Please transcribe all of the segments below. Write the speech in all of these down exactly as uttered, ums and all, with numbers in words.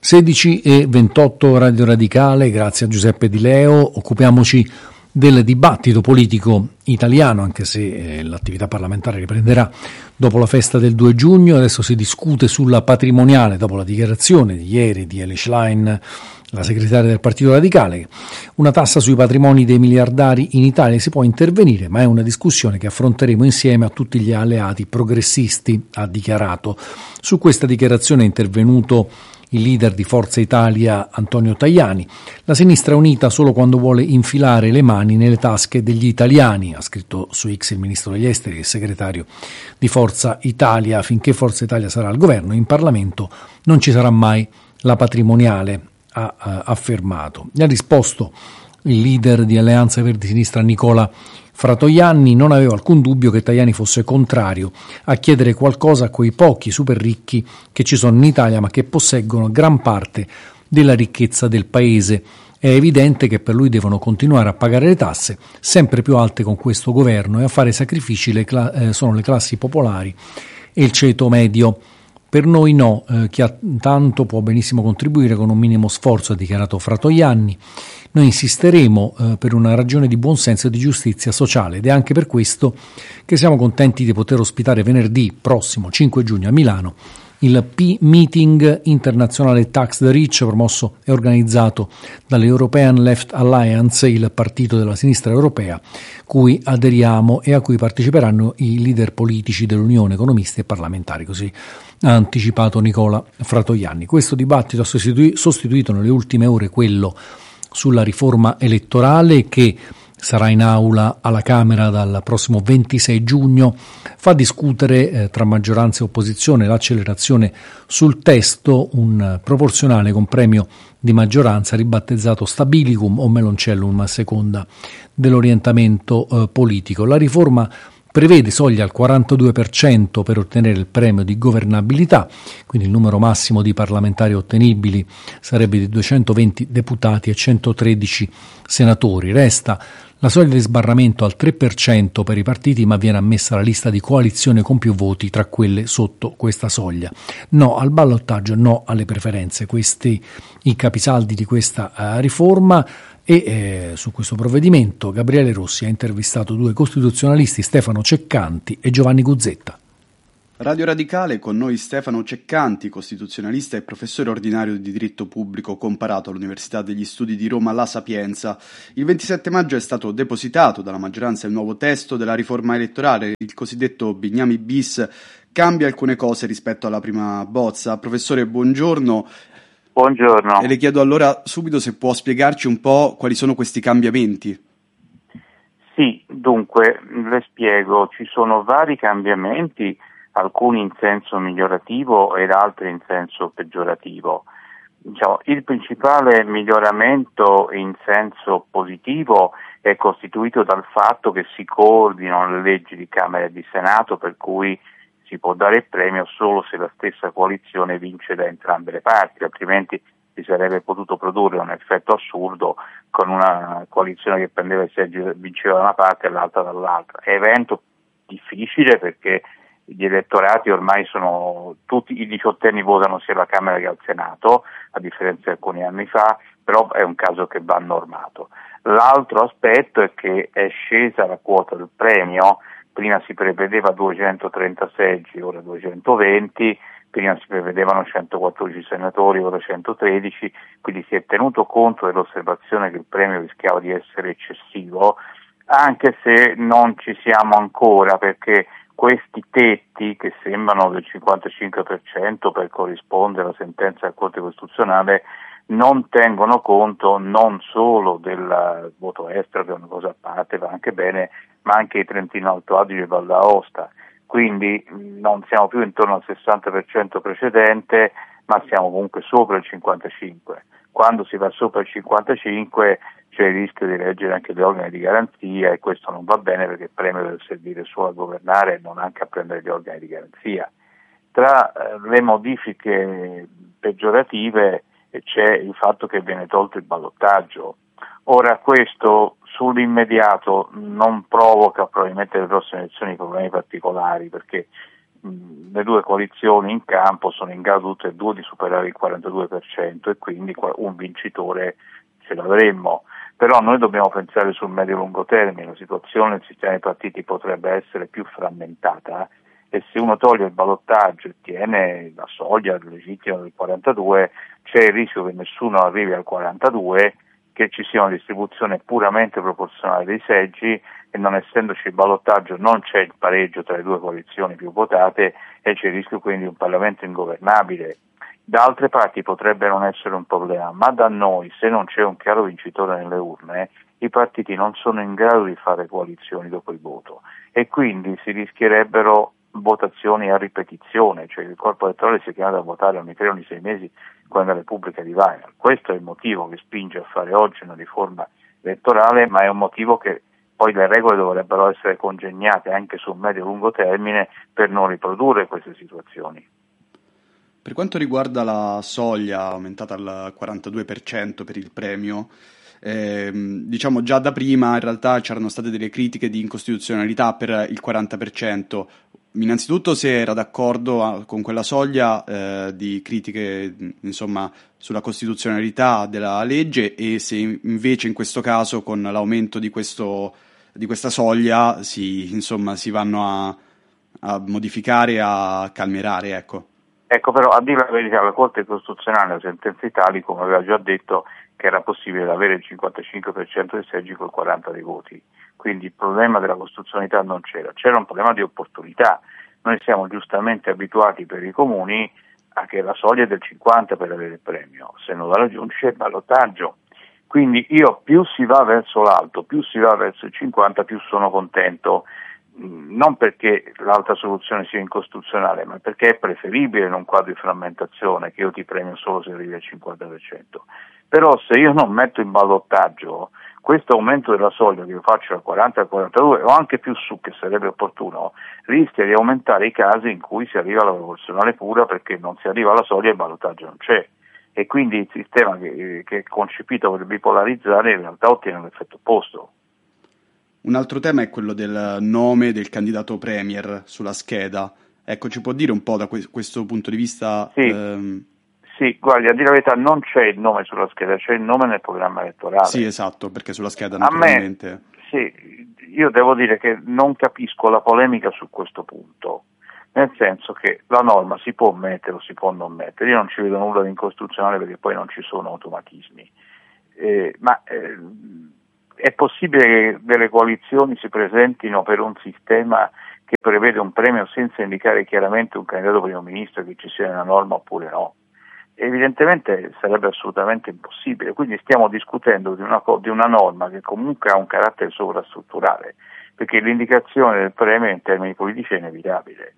sedici e ventotto Radio Radicale, grazie a Giuseppe Di Leo. Occupiamoci del dibattito politico italiano, anche se eh, l'attività parlamentare riprenderà dopo la festa del due giugno. Adesso si discute sulla patrimoniale dopo la dichiarazione di ieri di Elly Schlein, la segretaria del Partito Radicale. Una tassa sui patrimoni dei miliardari in Italia, si può intervenire, ma è una discussione che affronteremo insieme a tutti gli alleati progressisti, ha dichiarato. Su questa dichiarazione è intervenuto il leader di Forza Italia Antonio Tajani. La sinistra è unita solo quando vuole infilare le mani nelle tasche degli italiani, ha scritto su X il ministro degli esteri e il segretario di Forza Italia. Finché Forza Italia sarà al governo, in Parlamento non ci sarà mai la patrimoniale, ha, ha affermato. Gli ha risposto il leader di Alleanza Verdi Sinistra Nicola Fratoianni. Non aveva alcun dubbio che Tajani fosse contrario a chiedere qualcosa a quei pochi super ricchi che ci sono in Italia ma che posseggono gran parte della ricchezza del paese. È evidente che per lui devono continuare a pagare le tasse sempre più alte con questo governo, e a fare sacrifici le cla- eh, sono le classi popolari e il ceto medio. Per noi no, eh, chi ha tanto può benissimo contribuire con un minimo sforzo, ha dichiarato Fratoianni. Noi insisteremo eh, per una ragione di buonsenso e di giustizia sociale, ed è anche per questo che siamo contenti di poter ospitare venerdì prossimo cinque giugno a Milano il P-Meeting internazionale Tax the Rich, promosso e organizzato dall'European Left Alliance, il partito della sinistra europea, cui aderiamo e a cui parteciperanno i leader politici dell'Unione, economisti e parlamentari, così ha anticipato Nicola Fratoianni. Questo dibattito ha sostitu- sostituito nelle ultime ore quello sulla riforma elettorale, che sarà in aula alla Camera dal prossimo ventisei giugno, fa discutere eh, tra maggioranza e opposizione l'accelerazione sul testo, un proporzionale con premio di maggioranza ribattezzato Stabilicum o Meloncellum a seconda dell'orientamento eh, politico. La riforma prevede soglia al quarantadue per cento per ottenere il premio di governabilità, quindi il numero massimo di parlamentari ottenibili sarebbe di duecentoventi deputati e centotredici senatori. Resta la soglia di sbarramento al tre per cento per i partiti, ma viene ammessa la lista di coalizione con più voti tra quelle sotto questa soglia. No al ballottaggio, no alle preferenze. Questi i capisaldi di questa uh, riforma. E eh, su questo provvedimento Gabriele Rossi ha intervistato due costituzionalisti, Stefano Ceccanti e Giovanni Guzzetta. Radio Radicale, con noi Stefano Ceccanti, costituzionalista e professore ordinario di diritto pubblico comparato all'Università degli Studi di Roma La Sapienza. Il ventisette maggio è stato depositato dalla maggioranza il nuovo testo della riforma elettorale, il cosiddetto Bignami bis. Cambia alcune cose rispetto alla prima bozza. Professore, buongiorno. Buongiorno. E le chiedo allora subito se può spiegarci un po' quali sono questi cambiamenti. Sì, dunque, le spiego. Ci sono vari cambiamenti, alcuni in senso migliorativo ed altri in senso peggiorativo. Diciamo, il principale miglioramento in senso positivo è costituito dal fatto che si coordinano le leggi di Camera e di Senato, per cui si può dare il premio solo se la stessa coalizione vince da entrambe le parti, altrimenti si sarebbe potuto produrre un effetto assurdo con una coalizione che prendeva i seggi, vinceva da una parte e l'altra dall'altra. È evento difficile perché gli elettorati ormai sono tutti, i diciottenni votano sia alla Camera che al Senato, a differenza di alcuni anni fa, però è un caso che va normato. L'altro aspetto è che è scesa la quota del premio. Prima si prevedeva duecentotrenta seggi, ora duecentoventi, prima si prevedevano centoquattordici senatori, ora centotredici, quindi si è tenuto conto dell'osservazione che il premio rischiava di essere eccessivo, anche se non ci siamo ancora, perché questi tetti, che sembrano del cinquantacinque per cento per corrispondere alla sentenza della Corte Costituzionale, non tengono conto non solo del voto estero, che è una cosa a parte, va anche bene, ma anche i Trentino Alto Adige e Valle d'Aosta. Quindi non siamo più intorno al sessanta per cento precedente, ma siamo comunque sopra il cinquantacinque per cento. Quando si va sopra il cinquantacinque per cento c'è il rischio di leggere anche gli organi di garanzia, e questo non va bene perché il premio deve servire solo a governare e non anche a prendere gli organi di garanzia. Tra eh, le modifiche peggiorative c'è il fatto che viene tolto il ballottaggio. Ora, questo sull'immediato non provoca probabilmente le prossime elezioni problemi particolari, perché mh, le due coalizioni in campo sono in grado tutte e due di superare il quarantadue per cento e quindi un vincitore ce l'avremmo. Però noi dobbiamo pensare sul medio-lungo termine, la situazione del sistema dei partiti potrebbe essere più frammentata e se uno toglie il ballottaggio e tiene la soglia legittima del quarantadue c'è il rischio che nessuno arrivi al quarantadue, che ci sia una distribuzione puramente proporzionale dei seggi e non essendoci il ballottaggio non c'è il pareggio tra le due coalizioni più votate e c'è il rischio quindi di un Parlamento ingovernabile. Da altre parti potrebbe non essere un problema, ma da noi, se non c'è un chiaro vincitore nelle urne, i partiti non sono in grado di fare coalizioni dopo il voto e quindi si rischierebbero votazioni a ripetizione, cioè il corpo elettorale si è chiamato a votare ogni tre o ogni sei mesi quando la Repubblica di Weimar. Questo è il motivo che spinge a fare oggi una riforma elettorale, ma è un motivo che poi le regole dovrebbero essere congegnate anche sul medio-lungo termine per non riprodurre queste situazioni. Per quanto riguarda la soglia aumentata al quarantadue per cento per il premio, eh, diciamo già da prima in realtà c'erano state delle critiche di incostituzionalità per il quaranta per cento. Innanzitutto se era d'accordo a, con quella soglia eh, di critiche insomma sulla costituzionalità della legge e se invece in questo caso con l'aumento di, questo, di questa soglia si, insomma, si vanno a, a modificare, a calmierare, ecco. Ecco, però a dire la verità, la Corte Costituzionale, la sentenza Itali, come aveva già detto, che era possibile avere il cinquantacinque per cento dei seggi col quaranta dei voti. Quindi il problema della costituzionalità non c'era, c'era un problema di opportunità. Noi siamo giustamente abituati per i comuni a che la soglia è del cinquanta per avere il premio, se non la raggiunge c'è il ballottaggio. Quindi io più si va verso l'alto, più si va verso il cinquanta, più sono contento. Non perché l'altra soluzione sia incostituzionale, ma perché è preferibile in un quadro di frammentazione che io ti premio solo se arrivi al cinquanta per cento. Però se io non metto in ballottaggio questo aumento della soglia che io faccio dal quaranta al quarantadue o anche più su, che sarebbe opportuno, rischia di aumentare i casi in cui si arriva alla proporzionale pura perché non si arriva alla soglia e il ballottaggio non c'è. E quindi il sistema che, che è concepito per bipolarizzare in realtà ottiene l'effetto opposto. Un altro tema è quello del nome del candidato premier sulla scheda. Ecco, ci può dire un po' da que- questo punto di vista? Sì, Ehm... sì, guardi, a dire la verità non c'è il nome sulla scheda, c'è il nome nel programma elettorale. Sì, esatto, perché sulla scheda a naturalmente... Me, sì, io devo dire che non capisco la polemica su questo punto, nel senso che la norma si può mettere o si può non mettere, io non ci vedo nulla di incostituzionale perché poi non ci sono automatismi, eh, ma... Eh, è possibile che delle coalizioni si presentino per un sistema che prevede un premio senza indicare chiaramente un candidato primo ministro che ci sia nella norma oppure no? Evidentemente sarebbe assolutamente impossibile, quindi stiamo discutendo di una, di una norma che comunque ha un carattere sovrastrutturale, perché l'indicazione del premio in termini politici è inevitabile.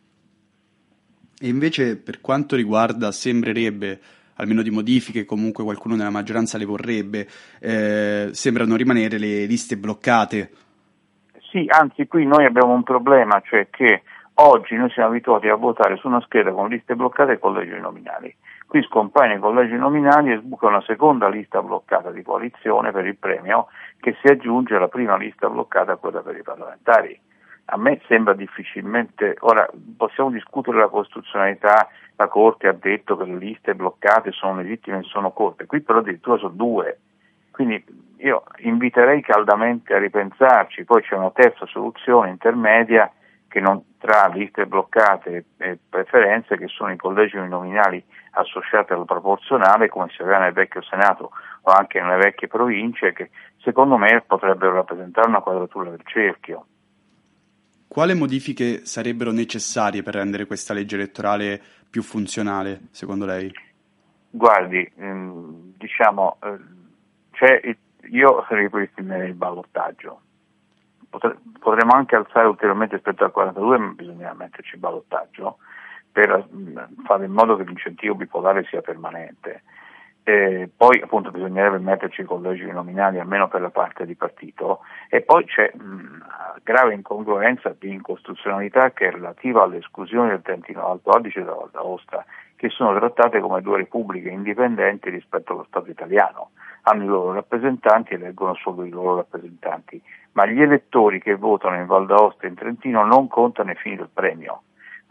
E invece per quanto riguarda, sembrerebbe, almeno di modifiche, comunque qualcuno nella maggioranza le vorrebbe, eh, sembrano rimanere le liste bloccate. Sì, anzi qui noi abbiamo un problema, cioè che oggi noi siamo abituati a votare su una scheda con liste bloccate e collegi nominali. Qui scompaiono i collegi nominali e sbuca una seconda lista bloccata di coalizione per il premio che si aggiunge alla prima lista bloccata, quella per i parlamentari. A me sembra difficilmente, ora possiamo discutere la costituzionalità, la Corte ha detto che le liste bloccate sono legittime e sono corte, qui però addirittura sono due, quindi io inviterei caldamente a ripensarci, poi c'è una terza soluzione intermedia che non tra liste bloccate e preferenze che sono i collegi uninominali associati alla proporzionale come si aveva nel vecchio Senato o anche nelle vecchie province che secondo me potrebbero rappresentare una quadratura del cerchio. Quale modifiche sarebbero necessarie per rendere questa legge elettorale più funzionale, secondo lei? Guardi, ehm, diciamo, eh, c'è il, io ripristinerei il ballottaggio. Potre, potremmo anche alzare ulteriormente rispetto al quarantadue, ma bisogna metterci il ballottaggio per mh, fare in modo che l'incentivo bipolare sia permanente. Eh, poi appunto bisognerebbe metterci i collegi nominali almeno per la parte di partito e poi c'è mh, grave incongruenza di incostituzionalità che è relativa alle esclusioni del Trentino Alto Adige e della Val d'Aosta, che sono trattate come due repubbliche indipendenti rispetto allo Stato italiano, hanno i loro rappresentanti e eleggono solo i loro rappresentanti, ma gli elettori che votano in Val d'Aosta e in Trentino non contano ai fini del premio.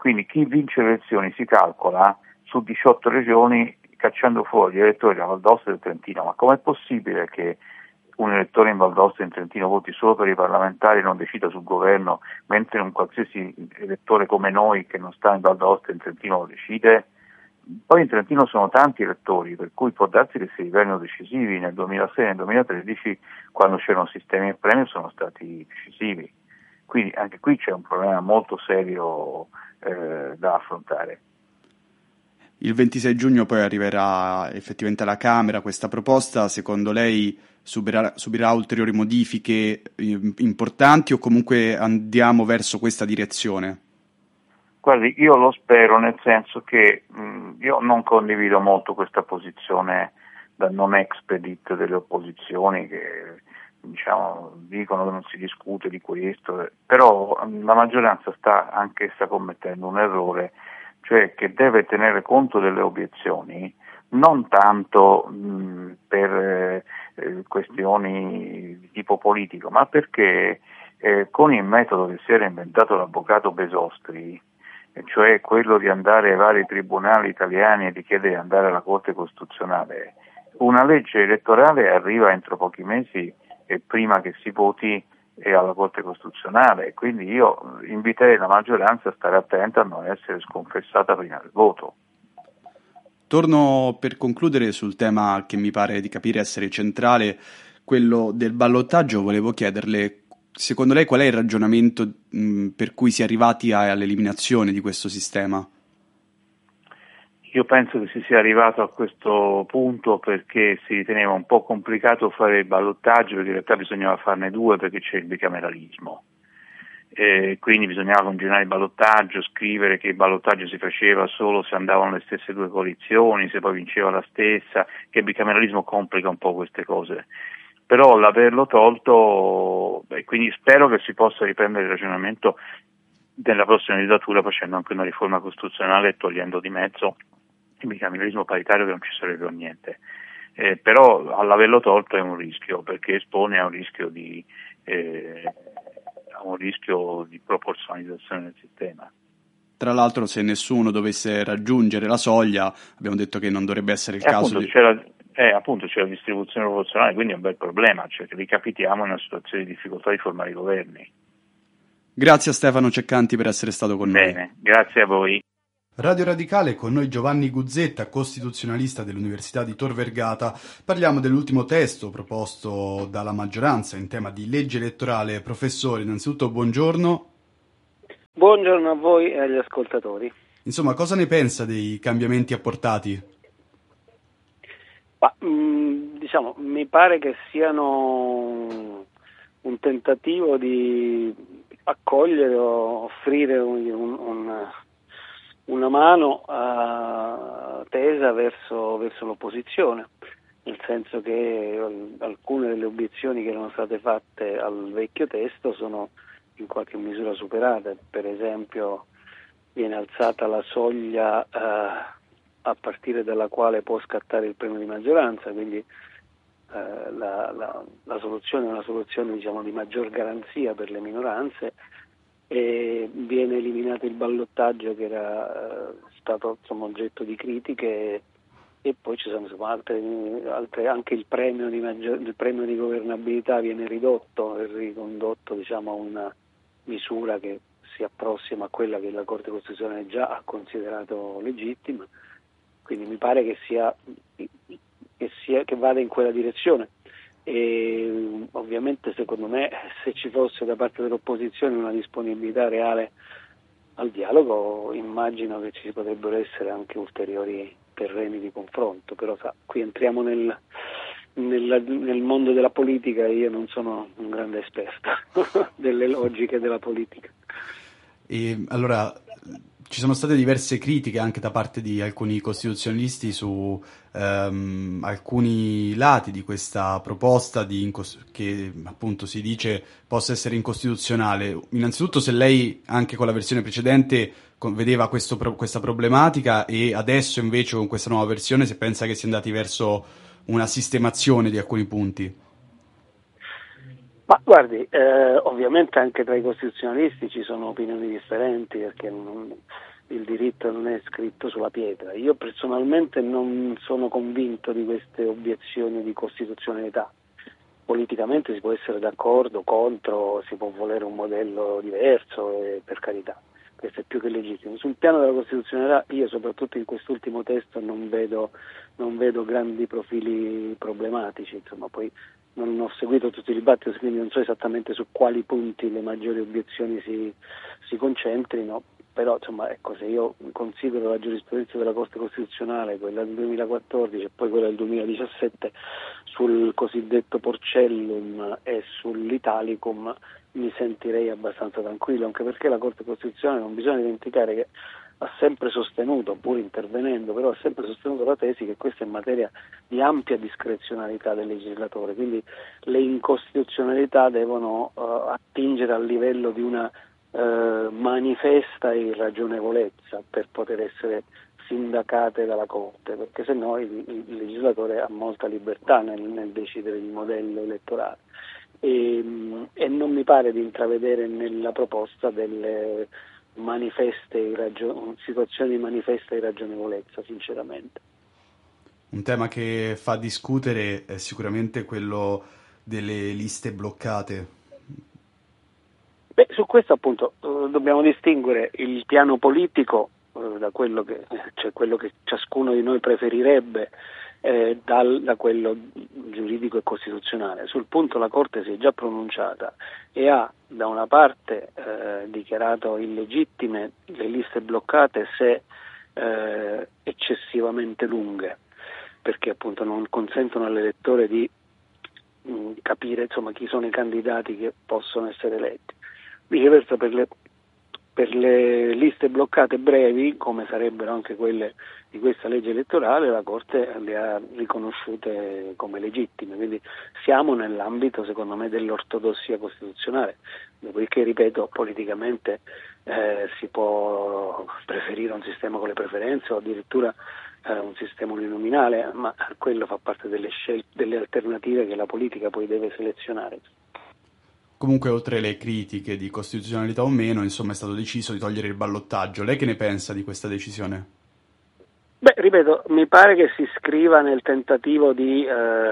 Quindi chi vince le elezioni si calcola su diciotto regioni cacciando fuori gli elettori della Val d'Aosta e del Trentino. Ma com'è possibile che un elettore in Val d'Aosta e in Trentino voti solo per i parlamentari e non decida sul governo, mentre un qualsiasi elettore come noi che non sta in Val d'Aosta e in Trentino lo decide? Poi in Trentino sono tanti elettori, per cui può darsi che si rivelino decisivi. Nel duemilasei e nel duemilatredici, quando c'erano sistemi e premi, sono stati decisivi. Quindi anche qui c'è un problema molto serio eh, da affrontare. Il ventisei giugno poi arriverà effettivamente alla Camera questa proposta. Secondo lei subirà, subirà ulteriori modifiche eh, importanti o comunque andiamo verso questa direzione? Guardi, io lo spero, nel senso che mh, io non condivido molto questa posizione da non expedit delle opposizioni che diciamo dicono che non si discute di questo, però mh, la maggioranza sta anch'essa commettendo un errore, cioè che deve tenere conto delle obiezioni non tanto mh, per eh, questioni di tipo politico, ma perché eh, con il metodo che si era inventato l'avvocato Besostri, cioè quello di andare ai vari tribunali italiani e di chiedere di andare alla Corte Costituzionale, una legge elettorale arriva entro pochi mesi e prima che si voti è alla Corte Costituzionale, quindi io inviterei la maggioranza a stare attenta a non essere sconfessata prima del voto. Torno per concludere sul tema che mi pare di capire essere centrale, quello del ballottaggio. Volevo chiederle, secondo lei qual è il ragionamento mh, per cui si è arrivati a, all'eliminazione di questo sistema? Io penso che si sia arrivato a questo punto perché si riteneva un po' complicato fare il ballottaggio, perché in realtà bisognava farne due perché c'è il bicameralismo. Eh, quindi bisognava continuare il ballottaggio, scrivere che il ballottaggio si faceva solo se andavano le stesse due coalizioni, se poi vinceva la stessa, che il bicameralismo complica un po' queste cose. Però l'averlo tolto, beh, quindi spero che si possa riprendere il ragionamento nella prossima legislatura facendo anche una riforma costituzionale e togliendo di mezzo il bicameralismo paritario, che non ci serve per niente. Eh, però all'averlo tolto è un rischio, perché espone a un rischio di eh, a un rischio di proporzionalizzazione del sistema. Tra l'altro, se nessuno dovesse raggiungere la soglia, abbiamo detto che non dovrebbe essere il e caso appunto di... c'è la, eh, appunto c'è la distribuzione proporzionale, quindi è un bel problema, cioè che ricapitiamo in una situazione di difficoltà di formare i governi. Grazie a Stefano Ceccanti per essere stato con noi. Bene, grazie a voi. Radio Radicale, con noi Giovanni Guzzetta, costituzionalista dell'Università di Tor Vergata. Parliamo dell'ultimo testo proposto dalla maggioranza in tema di legge elettorale. Professore, innanzitutto buongiorno. Buongiorno a voi e agli ascoltatori. Insomma, cosa ne pensa dei cambiamenti apportati? Ma, mh, diciamo, mi pare che siano un tentativo di accogliere o offrire un, un, un una mano uh, tesa verso, verso l'opposizione, nel senso che alcune delle obiezioni che erano state fatte al vecchio testo sono in qualche misura superate. Per esempio viene alzata la soglia uh, a partire dalla quale può scattare il premio di maggioranza, quindi uh, la, la, la soluzione è una soluzione, diciamo, di maggior garanzia per le minoranze. E viene eliminato il ballottaggio che era eh, stato insomma oggetto di critiche, e, e poi ci sono insomma, altre, altre, anche il premio di maggior, il premio di governabilità viene ridotto e ricondotto, diciamo, a una misura che si approssima a quella che la Corte Costituzionale già ha considerato legittima, quindi mi pare che sia che, sia, che vada in quella direzione. E ovviamente secondo me, se ci fosse da parte dell'opposizione una disponibilità reale al dialogo, immagino che ci potrebbero essere anche ulteriori terreni di confronto, però sa, qui entriamo nel, nel, nel mondo della politica e io non sono un grande esperto delle logiche della politica. E allora, ci sono state diverse critiche anche da parte di alcuni costituzionalisti su ehm, alcuni lati di questa proposta di incos- che appunto si dice possa essere incostituzionale. Innanzitutto, se lei anche con la versione precedente vedeva questo, questa problematica, e adesso invece con questa nuova versione se pensa che si è andati verso una sistemazione di alcuni punti. Ma guardi, eh, ovviamente anche tra i costituzionalisti ci sono opinioni differenti, perché non, il diritto non è scritto sulla pietra. Io personalmente non sono convinto di queste obiezioni di costituzionalità. Politicamente si può essere d'accordo, contro, si può volere un modello diverso, e per carità, questo è più che legittimo. Sul piano della costituzionalità io, soprattutto in quest'ultimo testo, non vedo, non vedo grandi profili problematici, insomma, poi non ho seguito tutti i dibattiti, quindi non so esattamente su quali punti le maggiori obiezioni si, si concentrino, però insomma, ecco, se io considero la giurisprudenza della Corte Costituzionale, quella del duemilaquattordici e poi quella del duemiladiciassette sul cosiddetto Porcellum e sull'Italicum, mi sentirei abbastanza tranquillo, anche perché la Corte Costituzionale, non bisogna dimenticare che ha sempre sostenuto, pur intervenendo, però ha sempre sostenuto la tesi che questa è materia di ampia discrezionalità del legislatore, quindi le incostituzionalità devono uh, attingere al livello di una uh, manifesta irragionevolezza per poter essere sindacate dalla Corte, perché se no il, il legislatore ha molta libertà nel, nel decidere il modello elettorale e, e non mi pare di intravedere nella proposta delle manifeste irragion- situazioni di manifesta irragionevolezza, sinceramente. Un tema che fa discutere è sicuramente quello delle liste bloccate. Beh, su questo appunto eh, dobbiamo distinguere il piano politico eh, da quello che, cioè quello che ciascuno di noi preferirebbe eh, dal, da quello giuridico e costituzionale. Sul punto la Corte si è già pronunciata e ha da una parte eh, dichiarato illegittime le liste bloccate se eh, eccessivamente lunghe, perché appunto non consentono all'elettore di mh, capire insomma chi sono i candidati che possono essere eletti. Viceversa per le, per le liste bloccate brevi, come sarebbero anche quelle di questa legge elettorale, la Corte le ha riconosciute come legittime, quindi siamo nell'ambito secondo me dell'ortodossia costituzionale, dopodiché ripeto politicamente eh, si può preferire un sistema con le preferenze o addirittura eh, un sistema uninominale, ma quello fa parte delle scelte, delle alternative che la politica poi deve selezionare. Comunque, oltre le critiche di costituzionalità o meno, insomma, è stato deciso di togliere il ballottaggio. Lei che ne pensa di questa decisione? Beh, ripeto, mi pare che si iscriva nel tentativo di, eh,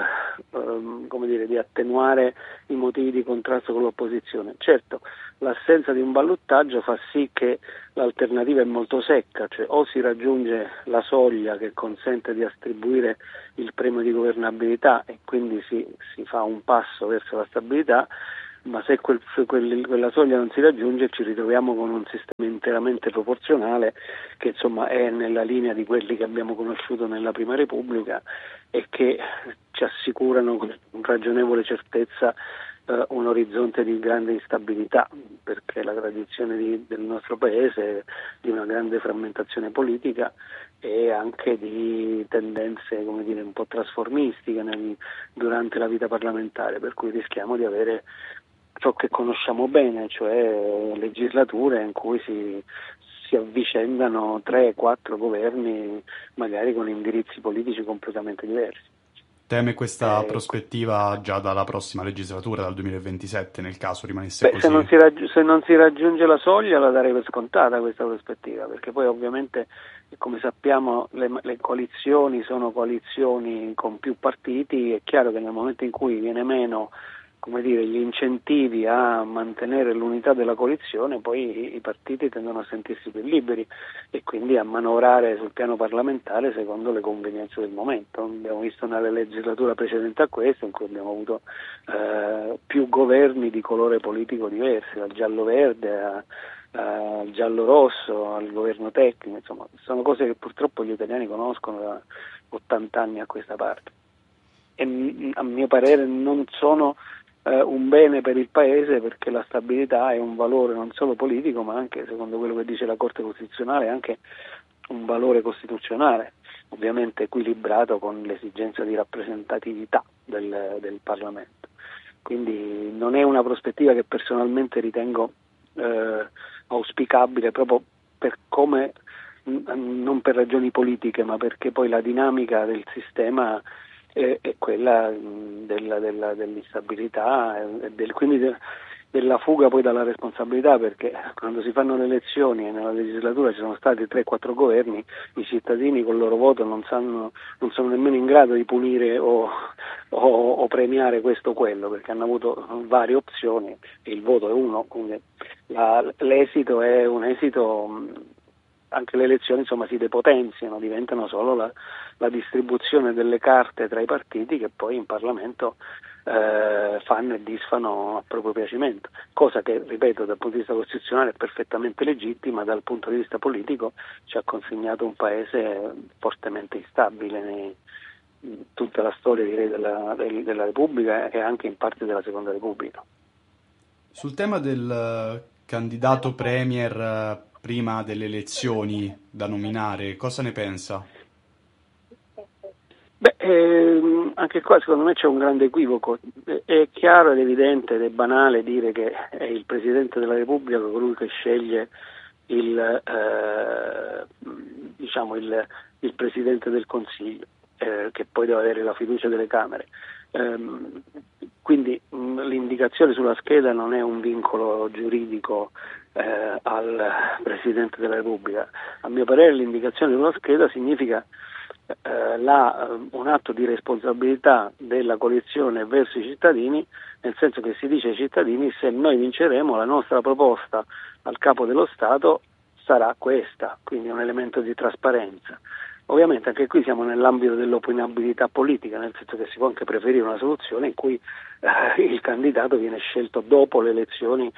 eh, come dire, di attenuare i motivi di contrasto con l'opposizione. Certo, l'assenza di un ballottaggio fa sì che l'alternativa è molto secca, cioè o si raggiunge la soglia che consente di attribuire il premio di governabilità e quindi si, si fa un passo verso la stabilità, ma se quel, quel, quella soglia non si raggiunge ci ritroviamo con un sistema interamente proporzionale che insomma è nella linea di quelli che abbiamo conosciuto nella Prima Repubblica e che ci assicurano con ragionevole certezza eh, un orizzonte di grande instabilità, perché la tradizione di, del nostro paese è di una grande frammentazione politica e anche di tendenze, come dire, un po' trasformistiche nel, durante la vita parlamentare, per cui rischiamo di avere ciò che conosciamo bene, cioè legislature in cui si, si avvicendano tre quattro governi, magari con indirizzi politici completamente diversi. Teme questa eh, prospettiva già dalla prossima legislatura, dal duemilaventisette, nel caso rimanesse beh, così? Se non, si raggi- se non si raggiunge la soglia la darei per scontata questa prospettiva, perché poi ovviamente, come sappiamo, le, le coalizioni sono coalizioni con più partiti, è chiaro che nel momento in cui viene meno, come dire, gli incentivi a mantenere l'unità della coalizione, poi i, i partiti tendono a sentirsi più liberi e quindi a manovrare sul piano parlamentare secondo le convenienze del momento. Abbiamo visto nella legislatura precedente a questa, in cui abbiamo avuto eh, più governi di colore politico diversi, dal giallo-verde a, al giallo-rosso, al governo tecnico, insomma, sono cose che purtroppo gli italiani conoscono da ottanta anni a questa parte e a mio parere non sono Uh, un bene per il Paese, perché la stabilità è un valore non solo politico ma anche, secondo quello che dice la Corte Costituzionale, anche un valore costituzionale, ovviamente equilibrato con l'esigenza di rappresentatività del, del Parlamento. Quindi non è una prospettiva che personalmente ritengo uh, auspicabile, proprio per come, n- non per ragioni politiche, ma perché poi la dinamica del sistema è quella della, della, dell'instabilità e del, quindi de, della fuga poi dalla responsabilità, perché quando si fanno le elezioni e nella legislatura ci sono stati tre quattro governi, i cittadini col loro voto non sanno, non sono nemmeno in grado di punire o, o, o premiare questo o quello, perché hanno avuto varie opzioni e il voto è uno, quindi la, l'esito è un esito, anche le elezioni insomma si depotenziano, diventano solo la, la distribuzione delle carte tra i partiti che poi in Parlamento Eh, fanno e disfano a proprio piacimento, cosa che, ripeto, dal punto di vista costituzionale è perfettamente legittima, dal punto di vista politico ci ha consegnato un paese fortemente instabile nei, in tutta la storia, direi, della, del, della Repubblica e anche in parte della Seconda Repubblica. Sul tema del candidato premier prima delle elezioni da nominare, cosa ne pensa? Beh, ehm, anche qua secondo me c'è un grande equivoco. È chiaro ed evidente ed è banale dire che è il Presidente della Repubblica colui che sceglie il, eh, diciamo il, il Presidente del Consiglio, eh, che poi deve avere la fiducia delle Camere. Ehm, quindi mh, l'indicazione sulla scheda non è un vincolo giuridico eh, al Presidente della Repubblica. A mio parere l'indicazione sulla scheda significa Eh, la, un atto di responsabilità della coalizione verso i cittadini, nel senso che si dice ai cittadini: se noi vinceremo la nostra proposta al capo dello Stato sarà questa, quindi un elemento di trasparenza. Ovviamente anche qui siamo nell'ambito dell'opinabilità politica, nel senso che si può anche preferire una soluzione in cui eh, il candidato viene scelto dopo le elezioni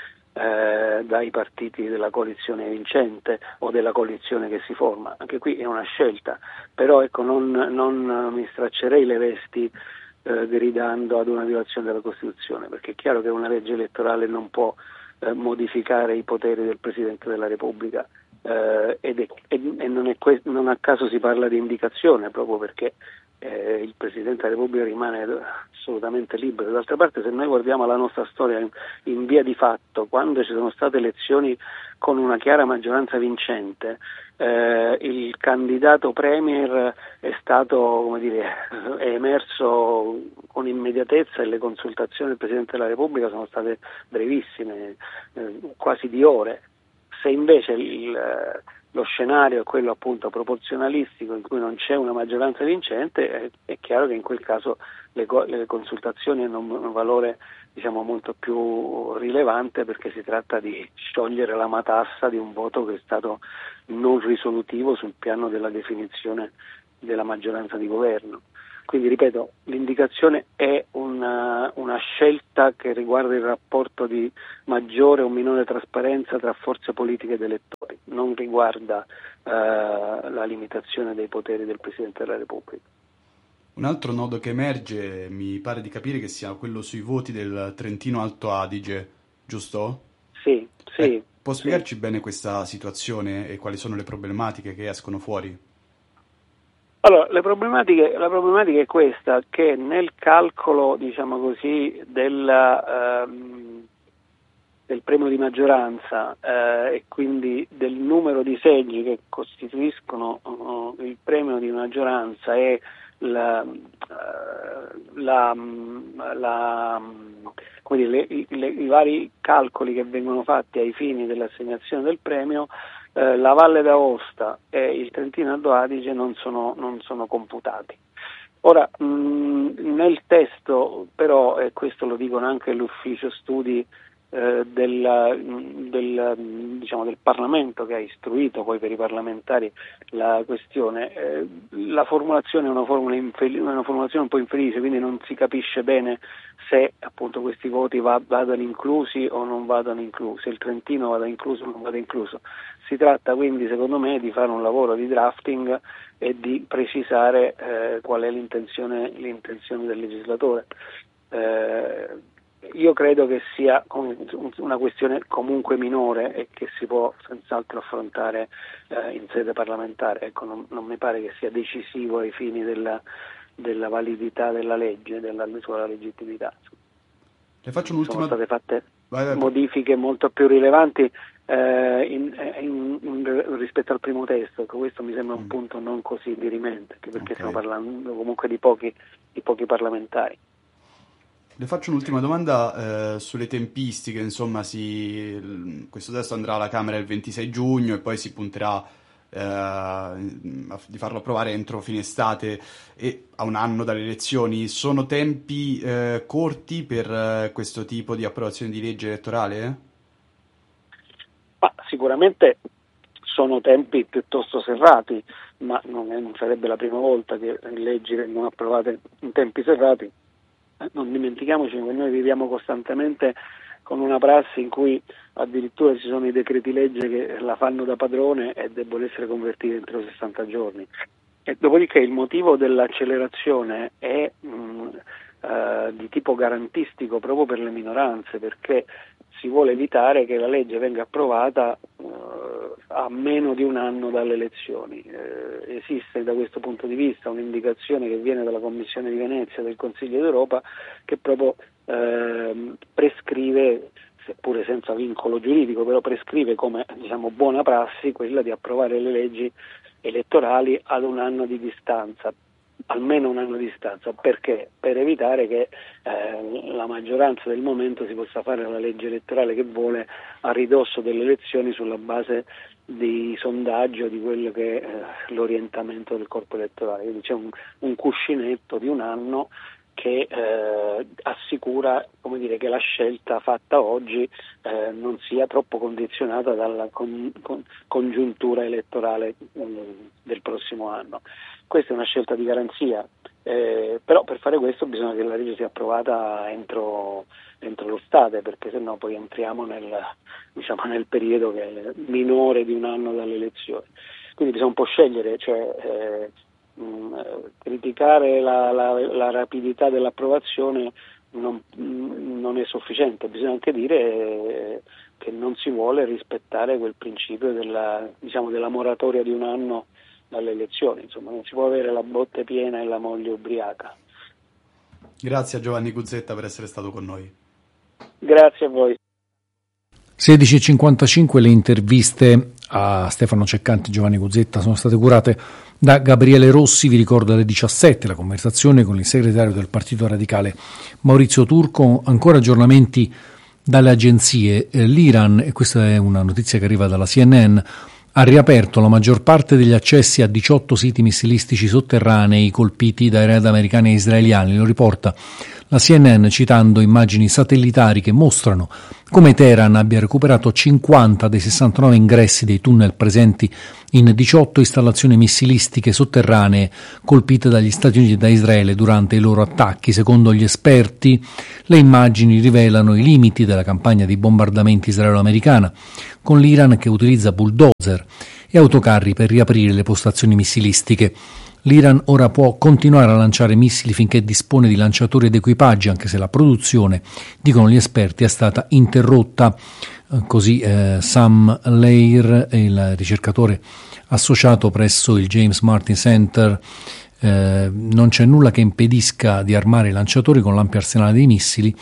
Eh, dai partiti della coalizione vincente o della coalizione che si forma. Anche qui è una scelta, però ecco, non, non mi straccerei le vesti eh, gridando ad una violazione della Costituzione, perché è chiaro che una legge elettorale non può eh, modificare i poteri del Presidente della Repubblica eh, ed è, e, e non, è que- non a caso si parla di indicazione, proprio perché Eh, il Presidente della Repubblica rimane assolutamente libero. D'altra parte, se noi guardiamo la nostra storia in, in via di fatto, quando ci sono state elezioni con una chiara maggioranza vincente, eh, il candidato premier è stato, come dire, è emerso con immediatezza e le consultazioni del Presidente della Repubblica sono state brevissime, eh, quasi di ore. Se invece il lo scenario è quello appunto proporzionalistico in cui non c'è una maggioranza vincente, è, è chiaro che in quel caso le, le consultazioni hanno un, un valore, diciamo, molto più rilevante, perché si tratta di sciogliere la matassa di un voto che è stato non risolutivo sul piano della definizione della maggioranza di governo. Quindi, ripeto, l'indicazione è una, una scelta che riguarda il rapporto di maggiore o minore trasparenza tra forze politiche ed elettori, non riguarda eh, la limitazione dei poteri del Presidente della Repubblica. Un altro nodo che emerge, mi pare di capire, che sia quello sui voti del Trentino Alto Adige, giusto? Sì, sì. Eh, può spiegarci sì. bene questa situazione e quali sono le problematiche che escono fuori? Allora, le problematiche, la problematica è questa, che nel calcolo, diciamo così, della, ehm, del premio di maggioranza eh, e quindi del numero di seggi che costituiscono uh, il premio di maggioranza e la, uh, la, la, come dire, le, le, i vari calcoli che vengono fatti ai fini dell'assegnazione del premio, Eh, la Valle d'Aosta e il Trentino Alto Adige non sono, non sono computati. Ora, mh, nel testo però, e questo lo dicono anche l'ufficio studi eh, del, del, diciamo, del Parlamento, che ha istruito poi per i parlamentari la questione, eh, la formulazione è una, formula infel- una formulazione un po' infelice, quindi non si capisce bene se appunto questi voti va- vadano inclusi o non vadano inclusi, il Trentino vada incluso o non vada incluso. Si tratta quindi, secondo me, di fare un lavoro di drafting e di precisare eh, qual è l'intenzione, l'intenzione del legislatore. Eh, io credo che sia una questione comunque minore e che si può senz'altro affrontare eh, in sede parlamentare. Ecco, non, non mi pare che sia decisivo ai fini della, della validità della legge, della sua legittimità. Le faccio un'ultima... Sono state fatte vai, vai. modifiche molto più rilevanti eh, in, in, in, rispetto al primo testo. Questo mi sembra un mm. punto non così dirimente, perché okay. stiamo parlando comunque di pochi, di pochi parlamentari. Le faccio un'ultima domanda eh, sulle tempistiche, insomma, si, questo testo andrà alla Camera il ventisei giugno e poi si punterà eh, di farlo approvare entro fine estate e a un anno dalle elezioni. Sono tempi eh, corti per eh, questo tipo di approvazione di legge elettorale? Ma sicuramente sono tempi piuttosto serrati, ma non, è, non sarebbe la prima volta che leggi vengono approvate in tempi serrati. Non dimentichiamoci che noi viviamo costantemente con una prassi in cui addirittura ci sono i decreti legge che la fanno da padrone e debbono essere convertiti entro sessanta giorni. E dopodiché il motivo dell'accelerazione è mh, eh, di tipo garantistico proprio per le minoranze, perché si vuole evitare che la legge venga approvata eh, a meno di un anno dalle elezioni. Eh, esiste da questo punto di vista un'indicazione che viene dalla Commissione di Venezia del Consiglio d'Europa che proprio eh, prescrive, seppure senza vincolo giuridico, però prescrive come diciamo buona prassi quella di approvare le leggi elettorali ad un anno di distanza, almeno un anno di distanza. Perché? Per evitare che eh, la maggioranza del momento si possa fare la legge elettorale che vuole a ridosso delle elezioni sulla base di sondaggi o di quello che è eh, l'orientamento del corpo elettorale. Quindi c'è un, un cuscinetto di un anno che eh, assicura, come dire, che la scelta fatta oggi eh, non sia troppo condizionata dalla con, con, congiuntura elettorale um, del prossimo anno. Questa è una scelta di garanzia, eh, però per fare questo bisogna che la legge sia approvata entro, entro l'estate, perché sennò poi entriamo nel, diciamo, nel periodo che è minore di un anno dalle elezioni. Quindi bisogna un po' scegliere, cioè eh, mh, criticare la, la, la rapidità dell'approvazione non, mh, non è sufficiente, bisogna anche dire eh, che non si vuole rispettare quel principio della, diciamo, della moratoria di un anno dalle elezioni. Insomma, non si può avere la botte piena e la moglie ubriaca. Grazie a Giovanni Guzzetta per essere stato con noi. Grazie a voi. sedici e cinquantacinque le interviste a Stefano Ceccanti e Giovanni Guzzetta sono state curate da Gabriele Rossi. Vi ricordo alle diciassette la conversazione con il segretario del Partito Radicale Maurizio Turco. Ancora aggiornamenti dalle agenzie. L'Iran, e questa è una notizia che arriva dalla C N N, ha riaperto la maggior parte degli accessi a diciotto siti missilistici sotterranei colpiti dai raid americani e israeliani. Lo riporta la C N N citando immagini satellitari che mostrano come Teheran abbia recuperato cinquanta dei sessantanove ingressi dei tunnel presenti in diciotto installazioni missilistiche sotterranee colpite dagli Stati Uniti e da Israele durante i loro attacchi. Secondo gli esperti, le immagini rivelano i limiti della campagna di bombardamenti israelo-americana, con l'Iran che utilizza bulldozer e autocarri per riaprire le postazioni missilistiche. L'Iran ora può continuare a lanciare missili finché dispone di lanciatori ed equipaggi, anche se la produzione, dicono gli esperti, è stata interrotta. Così eh, Sam Leir, il ricercatore associato presso il James Martin Center, eh, non c'è nulla che impedisca di armare i lanciatori con l'ampio arsenale dei missili,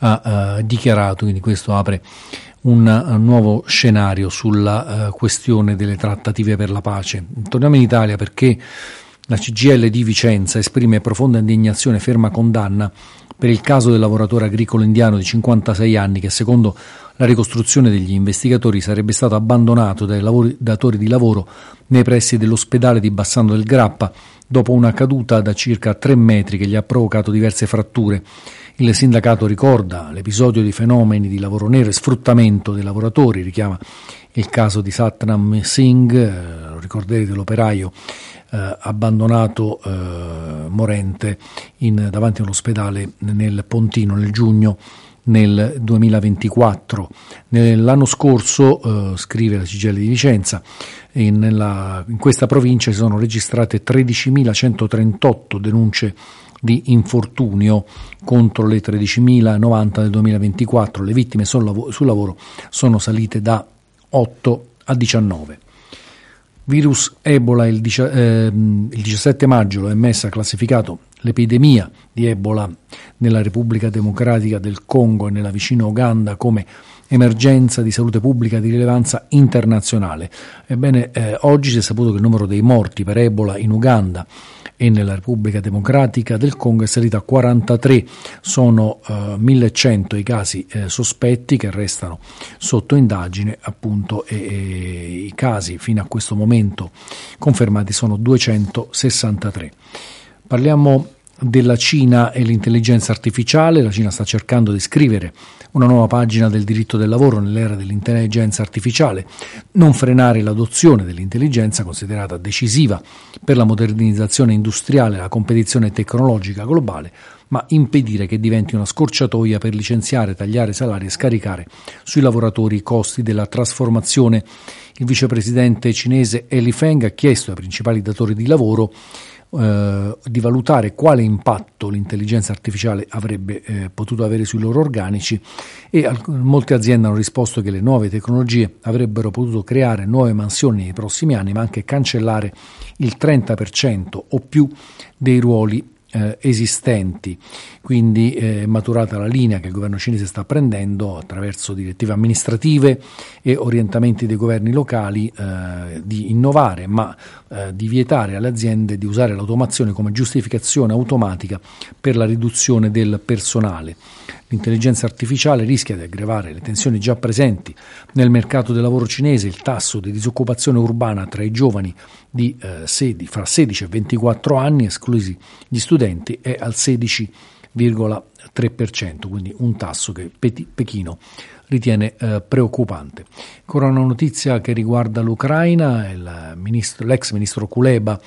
ha eh, dichiarato. Quindi questo apre un nuovo scenario sulla uh, questione delle trattative per la pace. Torniamo in Italia perché la C G I L di Vicenza esprime profonda indignazione e ferma condanna per il caso del lavoratore agricolo indiano di cinquantasei anni che, secondo la ricostruzione degli investigatori, sarebbe stato abbandonato dai lavori, datori di lavoro nei pressi dell'ospedale di Bassano del Grappa dopo una caduta da circa tre metri che gli ha provocato diverse fratture. Il sindacato ricorda l'episodio di fenomeni di lavoro nero e sfruttamento dei lavoratori, richiama il caso di Satnam Singh, eh, lo ricorderete, l'operaio eh, abbandonato eh, morente in, davanti all'ospedale nel Pontino nel giugno nel duemilaventiquattro. Nell'anno scorso, eh, scrive la C G I L di Vicenza, in, nella, in questa provincia si sono registrate tredicimilacentotrentotto denunce di infortunio contro le tredicimilanovanta del duemilaventiquattro. Le vittime sul lavoro, sul lavoro sono salite da otto a diciannove. Virus Ebola, il, eh, il diciassette maggio l'O M S ha classificato l'epidemia di Ebola nella Repubblica Democratica del Congo e nella vicina Uganda come emergenza di salute pubblica di rilevanza internazionale. Ebbene, eh, oggi si è saputo che il numero dei morti per Ebola in Uganda e nella Repubblica Democratica del Congo è salita a quarantatré, sono eh, millecento i casi eh, sospetti che restano sotto indagine appunto e, e i casi fino a questo momento confermati sono duecentosessantatré. Parliamo della Cina e l'intelligenza artificiale. La Cina sta cercando di scrivere una nuova pagina del diritto del lavoro nell'era dell'intelligenza artificiale, non frenare l'adozione dell'intelligenza considerata decisiva per la modernizzazione industriale e la competizione tecnologica globale, ma impedire che diventi una scorciatoia per licenziare, tagliare salari e scaricare sui lavoratori i costi della trasformazione. Il vicepresidente cinese Li Feng ha chiesto ai principali datori di lavoro Eh, di valutare quale impatto l'intelligenza artificiale avrebbe eh, potuto avere sui loro organici e al- molte aziende hanno risposto che le nuove tecnologie avrebbero potuto creare nuove mansioni nei prossimi anni, ma anche cancellare il trenta per cento o più dei ruoli Eh, esistenti. Quindi è eh, maturata la linea che il governo cinese sta prendendo attraverso direttive amministrative e orientamenti dei governi locali eh, di innovare, ma eh, di vietare alle aziende di usare l'automazione come giustificazione automatica per la riduzione del personale. L'intelligenza artificiale rischia di aggravare le tensioni già presenti nel mercato del lavoro cinese. Il tasso di disoccupazione urbana tra i giovani di eh, sedi, fra sedici e ventiquattro anni, esclusi gli studenti, è al sedici virgola tre per cento, quindi un tasso che Peti- Pechino ritiene eh, preoccupante. Ancora una notizia che riguarda l'Ucraina. Il ministro, l'ex ministro Kuleba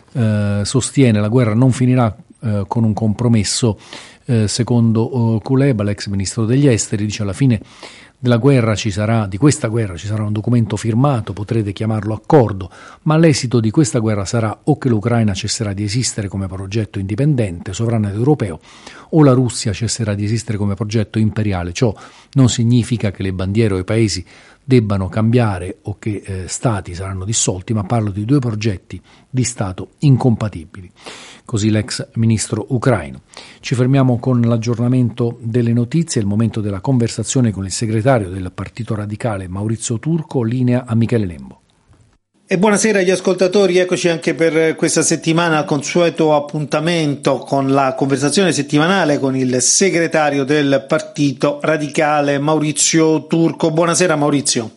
eh, sostiene che la guerra non finirà eh, con un compromesso. Eh, secondo eh, Kuleba, l'ex ministro degli esteri, dice alla fine della guerra ci sarà, di questa guerra ci sarà un documento firmato, potrete chiamarlo accordo, ma l'esito di questa guerra sarà o che l'Ucraina cesserà di esistere come progetto indipendente, sovrano ed europeo, o la Russia cesserà di esistere come progetto imperiale. Ciò non significa che le bandiere o i paesi debbano cambiare o che eh, stati saranno dissolti, ma parlo di due progetti di Stato incompatibili. Così l'ex ministro ucraino. Ci fermiamo con l'aggiornamento delle notizie, il momento della conversazione con il segretario del Partito Radicale Maurizio Turco, linea a Michele Lembo. E buonasera agli ascoltatori, eccoci anche per questa settimana al consueto appuntamento con la conversazione settimanale con il segretario del Partito Radicale Maurizio Turco. Buonasera Maurizio.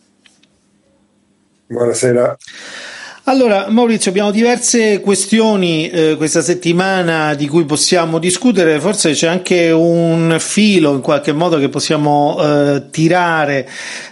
Buonasera. Allora Maurizio, abbiamo diverse questioni eh, questa settimana di cui possiamo discutere, forse c'è anche un filo in qualche modo che possiamo eh, tirare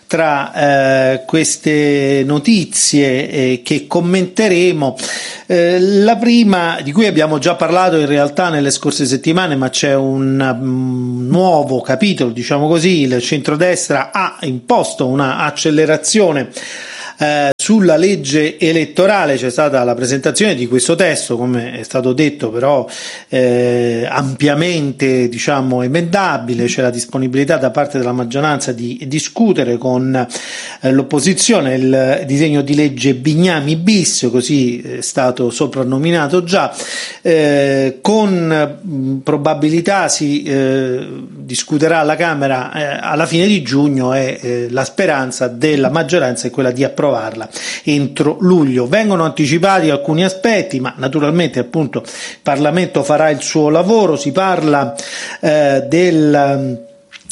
tra eh, queste notizie eh, che commenteremo. Eh, la prima, di cui abbiamo già parlato in realtà nelle scorse settimane, ma c'è un um, nuovo capitolo, diciamo così. Il centrodestra ha imposto una accelerazione Eh, sulla legge elettorale. C'è stata la presentazione di questo testo, come è stato detto, però eh, ampiamente diciamo emendabile. C'è la disponibilità da parte della maggioranza di discutere con eh, l'opposizione il disegno di legge Bignami bis, così è stato soprannominato già, eh, con mh, probabilità si eh, discuterà alla Camera eh, alla fine di giugno e eh, la speranza della maggioranza è quella di approvarla entro luglio. Vengono anticipati alcuni aspetti, ma naturalmente appunto il Parlamento farà il suo lavoro. Si parla eh, del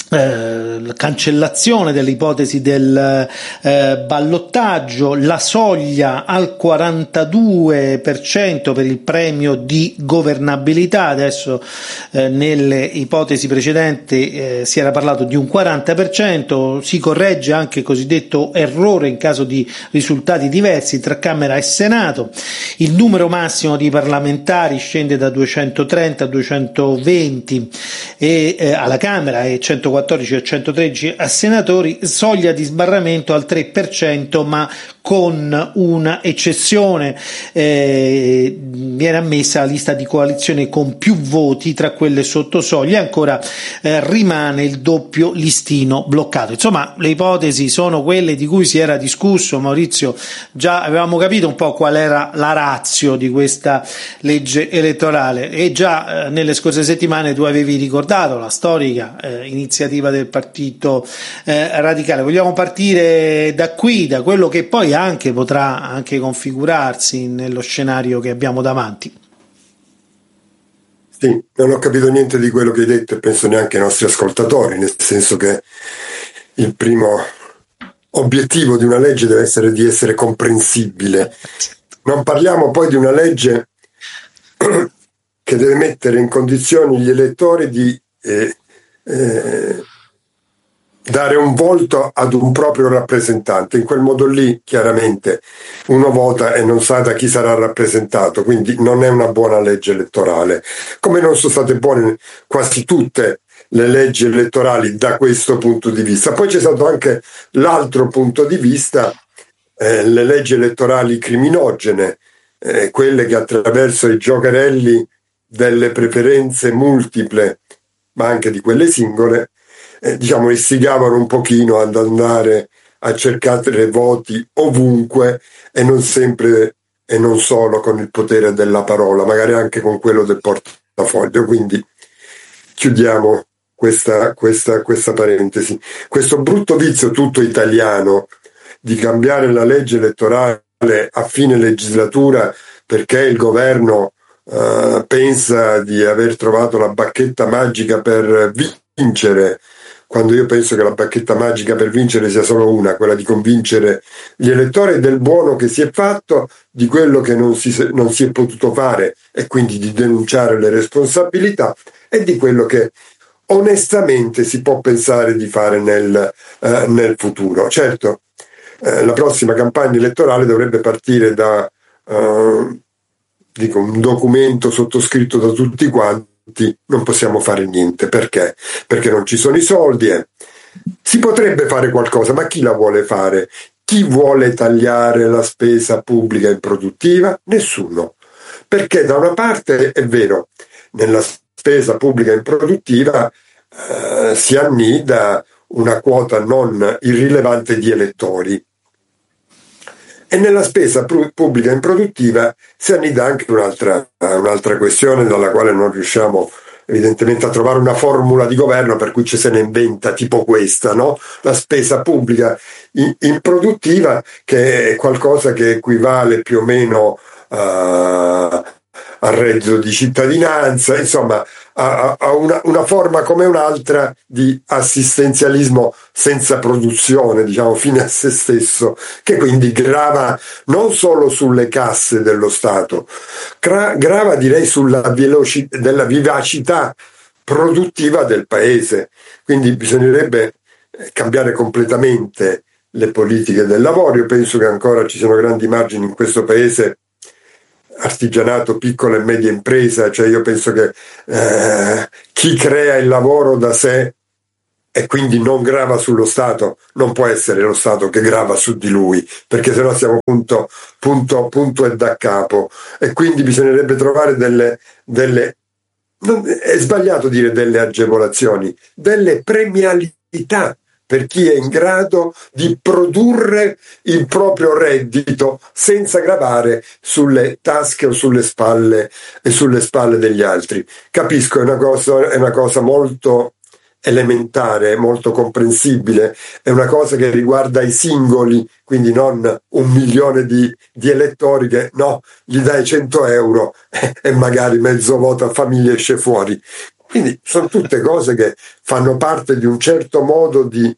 Eh, la cancellazione dell'ipotesi del eh, ballottaggio, la soglia al quarantadue per cento per il premio di governabilità. Adesso eh, nelle ipotesi precedenti eh, si era parlato di un quaranta per cento. Si corregge anche il cosiddetto errore in caso di risultati diversi tra Camera e Senato. Il numero massimo di parlamentari scende da duecentotrenta a duecentoventi e eh, alla Camera e centoquattordici a centotredici a senatori, soglia di sbarramento al tre per cento, ma con una eccezione, eh, viene ammessa la lista di coalizione con più voti tra quelle sotto soglia e ancora eh, rimane il doppio listino bloccato. Insomma, le ipotesi sono quelle di cui si era discusso, Maurizio. Già avevamo capito un po' qual era la ratio di questa legge elettorale e già eh, nelle scorse settimane tu avevi ricordato la storica eh, iniziativa del Partito eh, Radicale. Vogliamo partire da qui, da quello che poi anche potrà anche configurarsi nello scenario che abbiamo davanti? Sì, non ho capito niente di quello che hai detto e penso neanche ai nostri ascoltatori, nel senso che il primo obiettivo di una legge deve essere di essere comprensibile. Non parliamo poi di una legge che deve mettere in condizioni gli elettori di eh, eh, dare un volto ad un proprio rappresentante. In quel modo lì chiaramente uno vota e non sa da chi sarà rappresentato, quindi non è una buona legge elettorale, come non sono state buone quasi tutte le leggi elettorali da questo punto di vista. Poi c'è stato anche l'altro punto di vista, eh, le leggi elettorali criminogene, eh, quelle che attraverso i giocherelli delle preferenze multiple, ma anche di quelle singole, Eh, diciamo, istigavano un pochino ad andare a cercare voti ovunque e non sempre e non solo con il potere della parola, magari anche con quello del portafoglio. Quindi chiudiamo questa, questa, questa parentesi. Questo brutto vizio tutto italiano di cambiare la legge elettorale a fine legislatura perché il governo uh, pensa di aver trovato la bacchetta magica per vincere, quando io penso che la bacchetta magica per vincere sia solo una, quella di convincere gli elettori del buono che si è fatto, di quello che non si, non si è potuto fare e quindi di denunciare le responsabilità e di quello che onestamente si può pensare di fare nel, eh, nel futuro. Certo, eh, la prossima campagna elettorale dovrebbe partire da eh, dico, un documento sottoscritto da tutti quanti. Non possiamo fare niente. Perché? Perché non ci sono i soldi. Eh. Si potrebbe fare qualcosa, ma chi la vuole fare? Chi vuole tagliare la spesa pubblica improduttiva? Nessuno. Perché da una parte è vero, nella spesa pubblica improduttiva eh, si annida una quota non irrilevante di elettori. E nella spesa pubblica improduttiva si annida anche un'altra, un'altra questione dalla quale non riusciamo evidentemente a trovare una formula di governo per cui ci se ne inventa tipo questa, no? La spesa pubblica improduttiva, che è qualcosa che equivale più o meno a, al reddito di cittadinanza, insomma a, a una, una forma come un'altra di assistenzialismo senza produzione, diciamo fine a se stesso, che quindi grava non solo sulle casse dello Stato, gra, grava direi sulla veloci, della vivacità produttiva del paese. Quindi bisognerebbe cambiare completamente le politiche del lavoro. Io penso che ancora ci siano grandi margini in questo paese, artigianato, piccola e media impresa, cioè io penso che eh, chi crea il lavoro da sé e quindi non grava sullo Stato, non può essere lo Stato che grava su di lui, perché sennò siamo punto, punto, punto e da capo. E quindi bisognerebbe trovare delle, delle non, è sbagliato dire delle agevolazioni, delle premialità per chi è in grado di produrre il proprio reddito senza gravare sulle tasche o sulle spalle e sulle spalle degli altri. Capisco, è una cosa, è una cosa molto elementare, molto comprensibile, è una cosa che riguarda i singoli, quindi non un milione di, di elettori che no, gli dai cento euro e, e magari mezzo voto a famiglia esce fuori. Quindi sono tutte cose che fanno parte di un certo modo di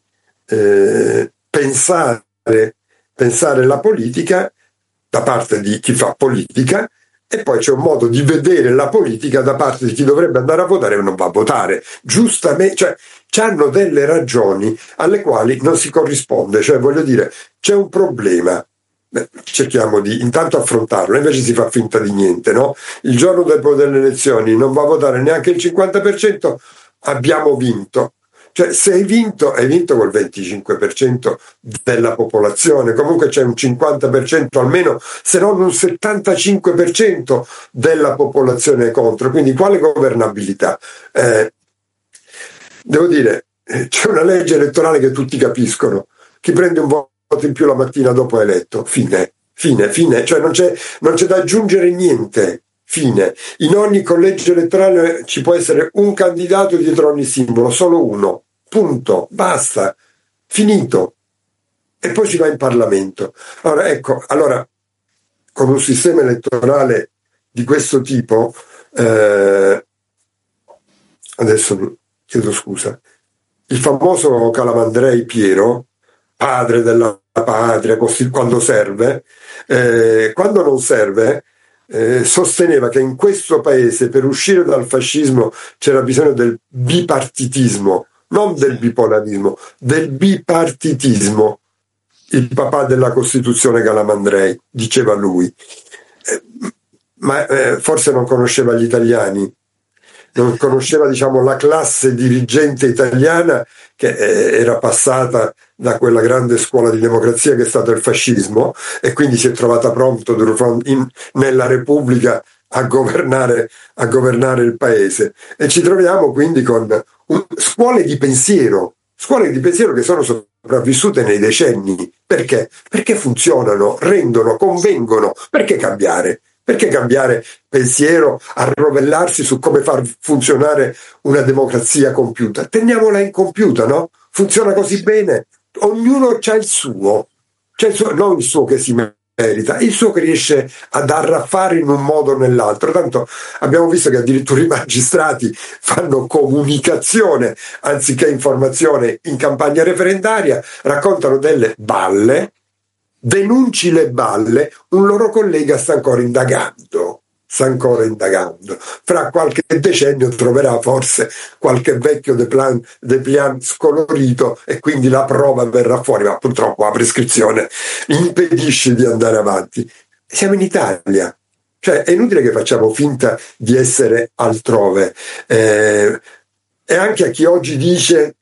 eh, pensare, pensare la politica da parte di chi fa politica, e poi c'è un modo di vedere la politica da parte di chi dovrebbe andare a votare e non va a votare. Giustamente, cioè, c'hanno delle ragioni alle quali non si corrisponde. Cioè, voglio dire, c'è un problema. Beh, cerchiamo di intanto affrontarlo, invece si fa finta di niente, no? Il giorno dopo delle elezioni non va a votare neanche il cinquanta per cento, abbiamo vinto. Cioè, se hai vinto, hai vinto col venticinque per cento della popolazione, comunque c'è un cinquanta per cento almeno, se non un settantacinque per cento della popolazione contro, quindi quale governabilità? Eh, devo dire, c'è una legge elettorale che tutti capiscono, chi prende un voto in più la mattina dopo è eletto, fine, fine, fine, cioè non c'è, non c'è da aggiungere niente. Fine. In ogni collegio elettorale ci può essere un candidato dietro ogni simbolo, solo uno. Punto. Basta. Finito. E poi si va in Parlamento. Allora, ecco, allora, con un sistema elettorale di questo tipo, eh, adesso chiedo scusa, il famoso Calamandrei Piero, padre della patria, quando serve, eh, quando non serve, eh, sosteneva che in questo paese per uscire dal fascismo c'era bisogno del bipartitismo, non del bipolarismo, del bipartitismo. Il papà della Costituzione Calamandrei, diceva lui. Eh, ma eh, forse non conosceva gli italiani, non conosceva, diciamo, la classe dirigente italiana che eh, era passata da quella grande scuola di democrazia che è stato il fascismo, e quindi si è trovata pronto in, nella Repubblica a governare, a governare il paese. E ci troviamo quindi con un, scuole di pensiero, scuole di pensiero che sono sopravvissute nei decenni. Perché? Perché funzionano, rendono, convengono. Perché cambiare? Perché cambiare pensiero, arrovellarsi su come far funzionare una democrazia compiuta? Teniamola incompiuta, no? Funziona così bene. Ognuno c'ha il suo, c'è il suo, non il suo che si merita, il suo che riesce ad arraffare in un modo o nell'altro. Tanto abbiamo visto che addirittura i magistrati fanno comunicazione anziché informazione in campagna referendaria, raccontano delle balle, denunci le balle, un loro collega sta ancora indagando, sta ancora indagando. Fra qualche decennio troverà forse qualche vecchio dépliant scolorito e quindi la prova verrà fuori, ma purtroppo la prescrizione impedisce di andare avanti. Siamo in Italia, cioè è inutile che facciamo finta di essere altrove. Eh, e anche a chi oggi dice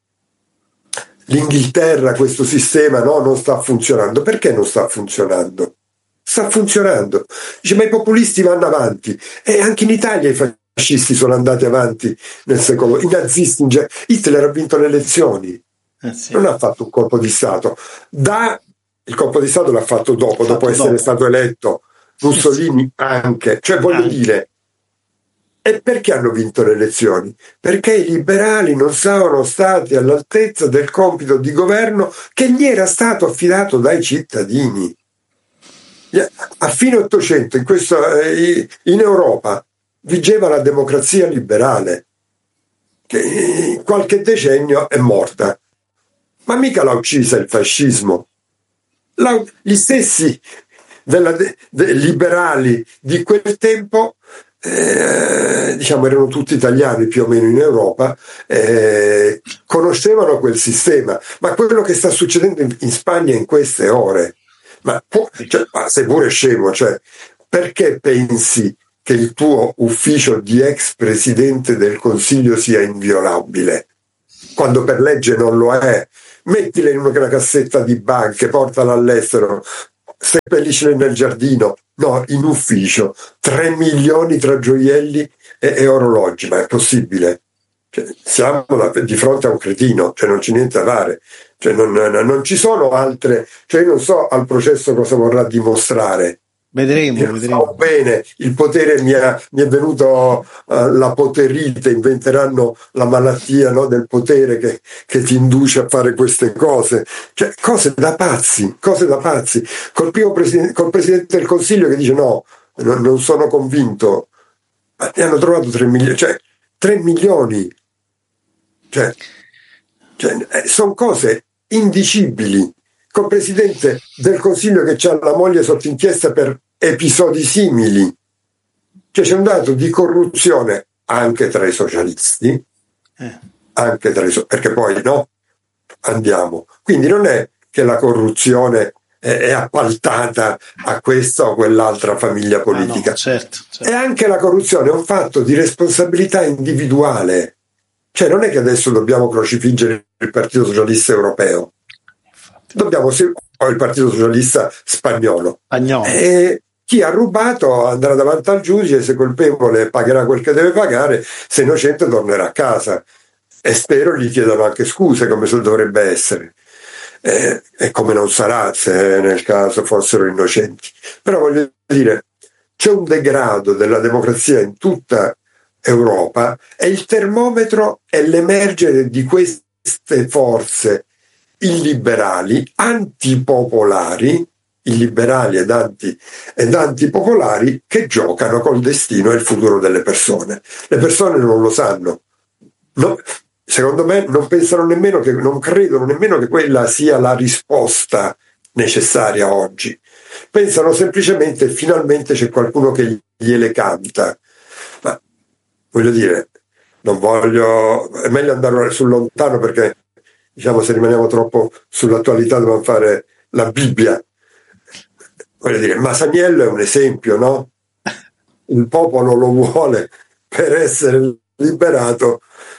l'Inghilterra, questo sistema no, non sta funzionando. Perché non sta funzionando? Sta funzionando. Dice, ma i populisti vanno avanti. E anche in Italia i fascisti sono andati avanti nel secolo. I nazisti, Hitler ha vinto le elezioni. Eh sì. Non ha fatto un colpo di Stato. Da, il colpo di Stato l'ha fatto dopo, fatto dopo essere dopo. stato eletto. Mussolini anche. Cioè voglio anche. dire... E perché hanno vinto le elezioni? Perché i liberali non sono stati all'altezza del compito di governo che gli era stato affidato dai cittadini. A fine Ottocento, in, questo, in Europa, vigeva la democrazia liberale, che in qualche decennio è morta. Ma mica l'ha uccisa il fascismo. La, gli stessi della, de, de, liberali di quel tempo Eh, diciamo erano tutti italiani più o meno in Europa, eh, conoscevano quel sistema. Ma quello che sta succedendo in, in Spagna in queste ore, ma, cioè, ma sei pure scemo, cioè, perché pensi che il tuo ufficio di ex presidente del Consiglio sia inviolabile quando per legge non lo è? Mettila in una cassetta di banche, portala all'estero, seppelliscila nel giardino. No, in ufficio, tre milioni tra gioielli e, e orologi, ma è possibile? Cioè, siamo di fronte a un cretino, cioè non c'è niente da fare, cioè, non, non ci sono altre, cioè io non so al processo cosa vorrà dimostrare. Vedremo, Io vedremo. So bene, il potere mi, ha, mi è venuto uh, la poterite, inventeranno la malattia, no, del potere che, che ti induce a fare queste cose, cioè cose da pazzi, cose da pazzi. Col primo presidente, col presidente del Consiglio che dice no, non, non sono convinto, ma ne hanno trovato tre milioni, cioè tre milioni, cioè, cioè eh, sono cose indicibili. Col presidente del Consiglio che ha la moglie sotto inchiesta per episodi simili, cioè c'è un dato di corruzione anche tra i socialisti, eh. anche tra i so- perché poi no, andiamo. Quindi non è che la corruzione è, è appaltata a questa o quell'altra famiglia politica. Ah no, certo, certo. E anche la corruzione è un fatto di responsabilità individuale. Cioè non è che adesso dobbiamo crocifiggere il Partito Socialista Europeo. Dobbiamo o il Partito Socialista spagnolo. Spagnolo. E chi ha rubato andrà davanti al giudice, se colpevole pagherà quel che deve pagare, se innocente tornerà a casa. E spero gli chiedano anche scuse, come se dovrebbe essere. Eh, e come non sarà se nel caso fossero innocenti. Però voglio dire, c'è un degrado della democrazia in tutta Europa e il termometro è l'emergere di queste forze illiberali, antipopolari, illiberali ed, anti, ed antipopolari che giocano col destino e il futuro delle persone. Le persone non lo sanno, no, secondo me non pensano nemmeno che, non credono nemmeno che quella sia la risposta necessaria oggi. Pensano semplicemente finalmente c'è qualcuno che gliele canta. Ma voglio dire, non voglio, è meglio andare sul lontano, perché diciamo se rimaniamo troppo sull'attualità dobbiamo fare la Bibbia. Voglio dire, Masaniello è un esempio, no? Il popolo lo vuole per essere liberato,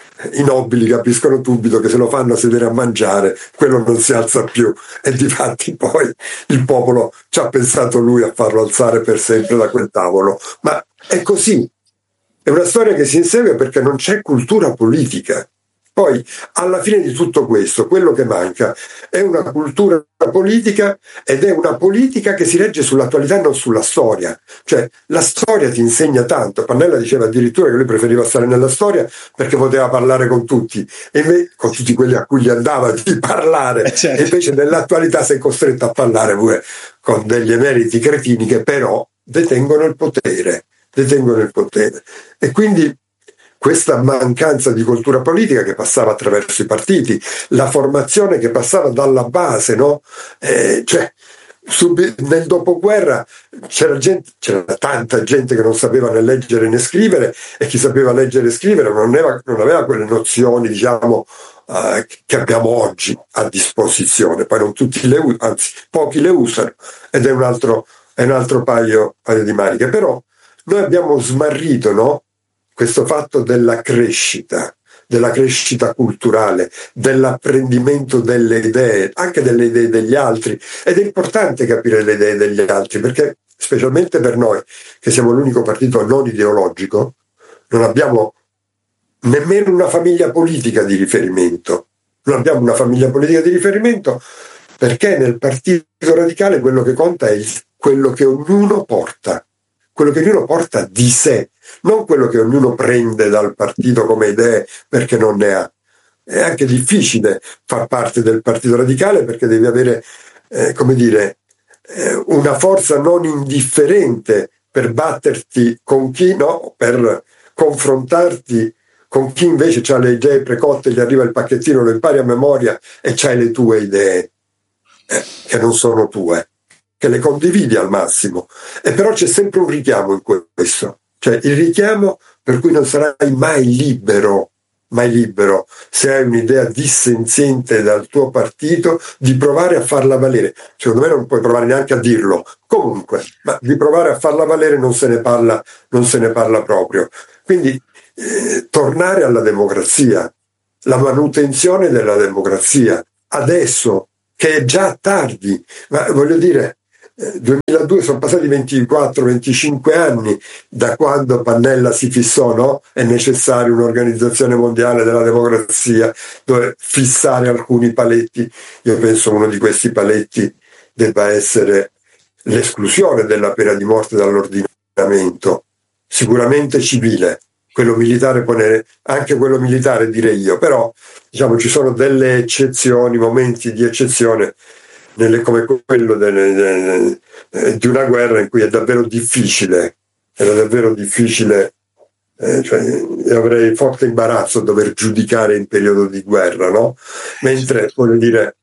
i nobili capiscono subito che se lo fanno sedere a mangiare quello non si alza più, e difatti poi il popolo ci ha pensato lui a farlo alzare per sempre da quel tavolo. Ma è così, è una storia che si insegue perché non c'è cultura politica. Poi alla fine di tutto questo quello che manca è una cultura politica, ed è una politica che si regge sull'attualità e non sulla storia. Cioè la storia ti insegna tanto. Pannella diceva addirittura che lui preferiva stare nella storia perché poteva parlare con tutti, e invece, con tutti quelli a cui gli andava di parlare, eh certo. E invece nell'attualità sei costretto a parlare pure con degli emeriti cretini che però detengono il potere, detengono il potere. E quindi questa mancanza di cultura politica che passava attraverso i partiti, la formazione che passava dalla base, no? Eh, cioè, sub- nel dopoguerra c'era, gente, c'era tanta gente che non sapeva né leggere né scrivere, e chi sapeva leggere e scrivere non aveva, non aveva quelle nozioni, diciamo, uh, che abbiamo oggi a disposizione. Poi non tutti le usano, anzi pochi le usano, ed è un altro, è un altro paio, paio di maniche. Però noi abbiamo smarrito, no? Questo fatto della crescita, della crescita culturale, dell'apprendimento delle idee, anche delle idee degli altri. Ed è importante capire le idee degli altri, perché specialmente per noi, che siamo l'unico partito non ideologico, non abbiamo nemmeno una famiglia politica di riferimento. Non abbiamo una famiglia politica di riferimento perché nel partito radicale quello che conta è il, quello che ognuno porta, quello che ognuno porta di sé, non quello che ognuno prende dal partito come idee perché non ne ha. È anche difficile far parte del partito radicale perché devi avere, eh, come dire, eh, una forza non indifferente per batterti con chi, no, per confrontarti con chi invece ha le idee precotte, gli arriva il pacchettino, lo impari a memoria e c'hai le tue idee, eh, che non sono tue, che le condividi al massimo. E però c'è sempre un richiamo in questo. Cioè il richiamo per cui non sarai mai libero, mai libero, se hai un'idea dissenziente dal tuo partito, di provare a farla valere. Secondo me non puoi provare neanche a dirlo, comunque, ma di provare a farla valere non se ne parla, non se ne parla proprio. Quindi eh, tornare alla democrazia, la manutenzione della democrazia, adesso, che è già tardi, ma voglio dire, duemiladue sono passati ventiquattro venticinque anni da quando Pannella si fissò, no? È necessaria un'organizzazione mondiale della democrazia dove fissare alcuni paletti. Io penso uno di questi paletti debba essere l'esclusione della pena di morte dall'ordinamento, sicuramente civile, quello militare ponere, anche quello militare direi io, però diciamo ci sono delle eccezioni, momenti di eccezione Nelle, come quello delle, delle, eh, di una guerra in cui è davvero difficile, era davvero difficile, eh, cioè, avrei forte imbarazzo a dover giudicare in periodo di guerra, no? Mentre, voglio dire,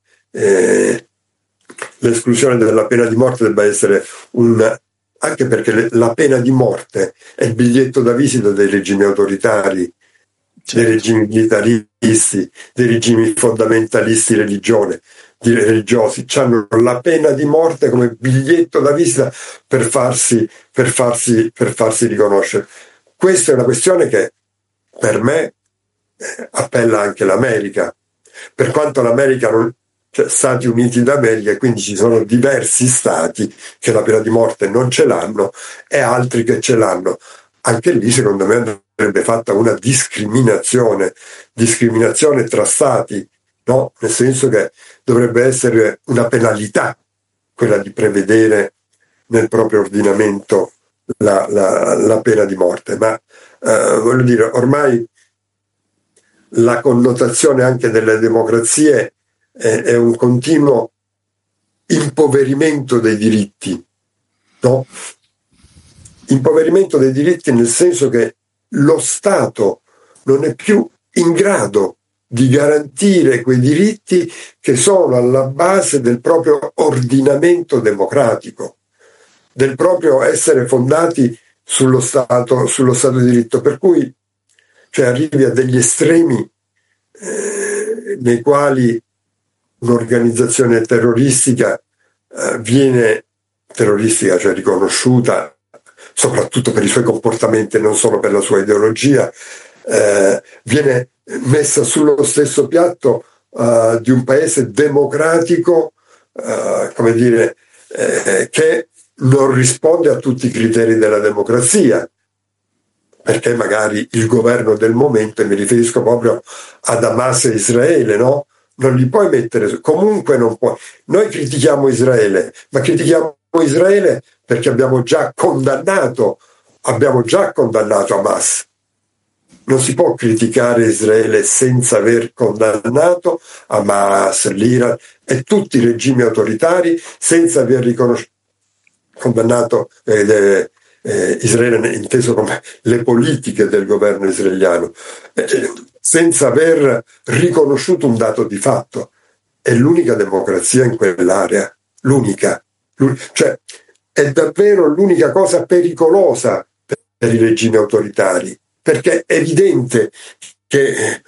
eh, l'esclusione della pena di morte debba essere un... anche perché le, la pena di morte è il biglietto da visita dei regimi autoritari, certo. Dei regimi militaristi, dei regimi fondamentalisti religione. Di religiosi, hanno la pena di morte come biglietto da visita per farsi, per farsi, per farsi riconoscere. Questa è una questione che per me eh, appella anche l'America, per quanto l'America non, cioè Stati Uniti d'America, quindi ci sono diversi stati che la pena di morte non ce l'hanno e altri che ce l'hanno. Anche lì secondo me andrebbe fatta una discriminazione, discriminazione tra stati. No, nel senso che dovrebbe essere una penalità quella di prevedere nel proprio ordinamento la, la, la pena di morte, ma eh, voglio dire, ormai la connotazione anche delle democrazie è, è un continuo impoverimento dei diritti, no? Impoverimento dei diritti nel senso che lo Stato non è più in grado di garantire quei diritti che sono alla base del proprio ordinamento democratico, del proprio essere fondati sullo Stato, sullo Stato di diritto, per cui cioè, arrivi a degli estremi eh, nei quali un'organizzazione terroristica eh, viene terroristica, cioè riconosciuta soprattutto per i suoi comportamenti e non solo per la sua ideologia, eh, viene messa sullo stesso piatto uh, di un paese democratico, uh, come dire, eh, che non risponde a tutti i criteri della democrazia, perché magari il governo del momento, e mi riferisco proprio ad Hamas e Israele, no? Non li puoi mettere, comunque non puoi. Noi critichiamo Israele, ma critichiamo Israele perché abbiamo già condannato, abbiamo già condannato Hamas. Non si può criticare Israele senza aver condannato Hamas, l'Iran e tutti i regimi autoritari, senza aver riconosciuto, condannato eh, eh, Israele inteso come le politiche del governo israeliano, eh, senza aver riconosciuto un dato di fatto. È l'unica democrazia in quell'area, l'unica. Cioè, è davvero l'unica cosa pericolosa per i regimi autoritari. Perché è evidente che,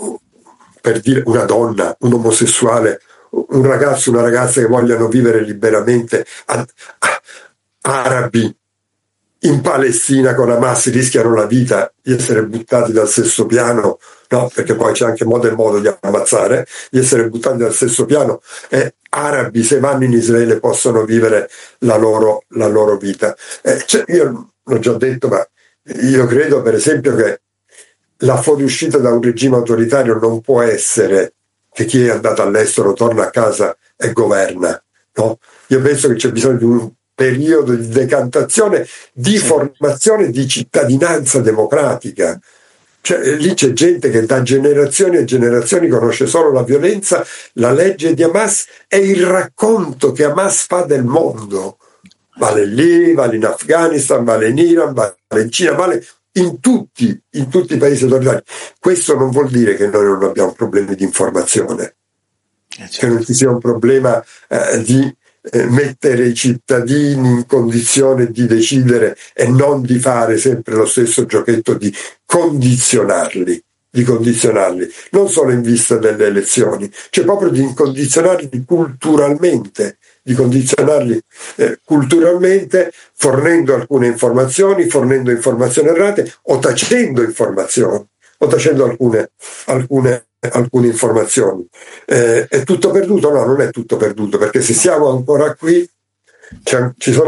per dire, una donna, un omosessuale, un ragazzo, una ragazza che vogliano vivere liberamente, a, a, arabi in Palestina con Hamas rischiano la vita di essere buttati dal sesto piano, no? Perché poi c'è anche modo e modo di ammazzare, di essere buttati dal sesto piano, e arabi se vanno in Israele possono vivere la loro, la loro vita. Eh, cioè, io l'ho già detto, ma io credo per esempio che la fuoriuscita da un regime autoritario non può essere che chi è andato all'estero torna a casa e governa, no? Io penso che c'è bisogno di un periodo di decantazione, di formazione di cittadinanza democratica. Cioè, lì c'è gente che da generazioni e generazioni conosce solo la violenza, la legge di Hamas e il racconto che Hamas fa del mondo. Vale lì, vale in Afghanistan, vale in Iran, vale in Cina, vale in tutti, in tutti i paesi autoritari. Questo non vuol dire che noi non abbiamo problemi di informazione, eh, certo. Che non ci sia un problema eh, di eh, mettere i cittadini in condizione di decidere e non di fare sempre lo stesso giochetto di condizionarli, di condizionarli, non solo in vista delle elezioni, cioè proprio di condizionarli culturalmente, di condizionarli eh, culturalmente, fornendo alcune informazioni, fornendo informazioni errate o tacendo informazioni, o tacendo alcune, alcune, alcune informazioni. Eh, è tutto perduto? No, non è tutto perduto, perché se siamo ancora qui, ci sono